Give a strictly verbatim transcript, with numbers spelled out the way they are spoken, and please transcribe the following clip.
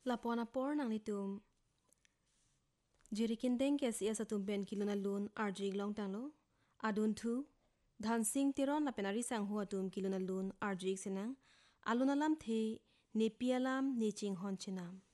Lapona por nang nitum. Jirikin deng kes ia satu ben kilo na lun arjig long tang lo. Adun tu. Dhan sing tiron na penari sang hua tum kilo na lun arjig senang. Alun alam the ne pialam ne ching hon chinam.